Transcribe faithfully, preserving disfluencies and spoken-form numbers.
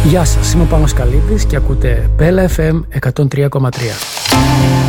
Γεια σας, είμαι ο Πάνος Καλίδης και ακούτε Bella εφ εμ εκατόν τρία κόμμα τρία.